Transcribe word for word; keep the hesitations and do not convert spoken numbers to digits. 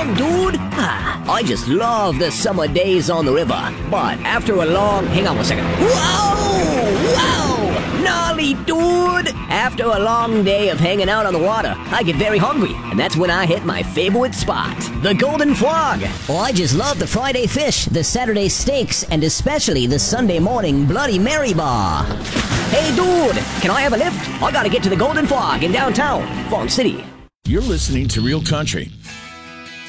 fun, dude. Ah, I just love the summer days on the river. But after a long... Hang on one second. Whoa! Whoa! Gnarly, dude! After a long day of hanging out on the water, I get very hungry. And that's when I hit my favorite spot, the Golden Frog. Oh, I just love the Friday fish, the Saturday steaks, and especially the Sunday morning Bloody Mary bar. Hey, dude! Can I have a lift? I gotta get to the Golden Frog in downtown, Farm City. You're listening to Real Country